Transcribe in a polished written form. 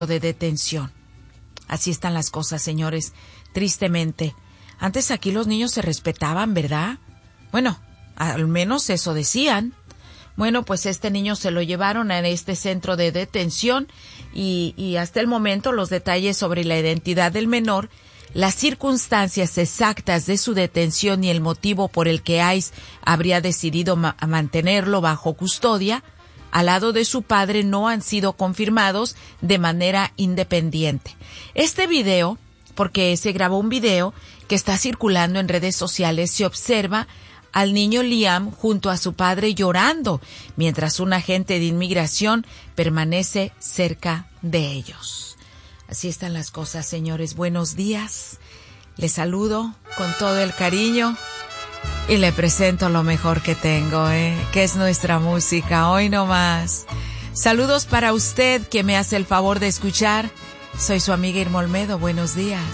de detención. Así están las cosas, señores, tristemente. Antes aquí los niños se respetaban, ¿verdad? Bueno, al menos eso decían. Bueno, pues este niño se lo llevaron a este centro de detención y hasta el momento los detalles sobre la identidad del menor, las circunstancias exactas de su detención y el motivo por el que ICE habría decidido mantenerlo bajo custodia al lado de su padre no han sido confirmados de manera independiente. Este video, porque se grabó un video que está circulando en redes sociales, se observa al niño Liam junto a su padre llorando, mientras un agente de inmigración permanece cerca de ellos. Así están las cosas, señores. Buenos días. Les saludo con todo el cariño y le presento lo mejor que tengo, que es nuestra música, hoy no más. Saludos para usted que me hace el favor de escuchar. Soy su amiga Irma Olmedo. Buenos días.